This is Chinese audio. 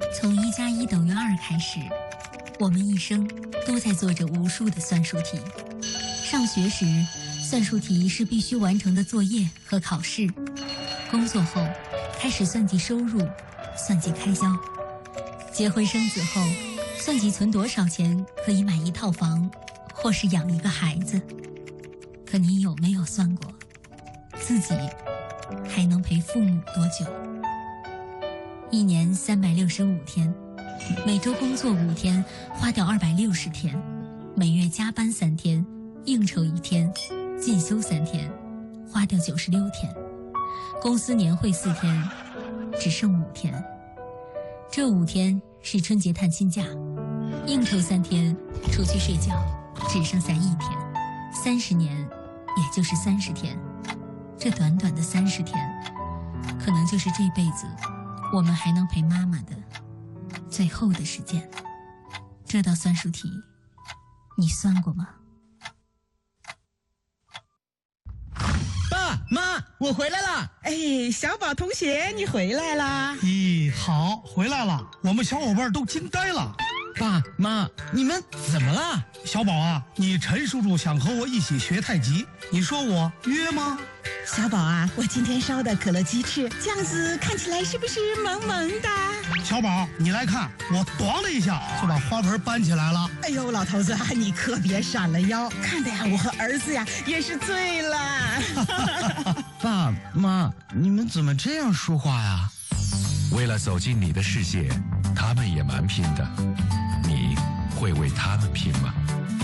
从1+1=2开始，我们一生都在做着无数的算术题。上学时，算术题是必须完成的作业和考试；工作后，开始算计收入，算计开销；结婚生子后，算计存多少钱可以买一套房，或是养一个孩子。可你有没有算过，自己还能陪父母多久？1年365天，每周工作5天，花掉260天；每月加班3天，应酬1天，进修3天，花掉96天；公司年会4天，只剩5天。这5天是春节探亲假，应酬3天，出去睡觉，只剩下1天。30年，也就是30天。这短短的30天，可能就是这辈子我们还能陪妈妈的最后的时间。这道算术题，你算过吗？ 爸妈，我回来了！ 哎，小宝同学，你回来啦！ 咦，好，回来了，我们小伙伴都惊呆了。 爸妈，你们怎么了？ 小宝啊，你陈叔叔想和我一起学太极，你说我约吗？ 小宝啊，我今天烧的可乐鸡翅，这样子看起来是不是萌萌的？ 小宝，你来看，我咣的一下就把花盆搬起来了。 哎呦，老头子，你可别闪了腰，看的呀，我和儿子呀也是醉了。 爸妈，你们怎么这样说话呀？ 为了走进你的世界，他们也蛮拼的，你会为他们拼吗？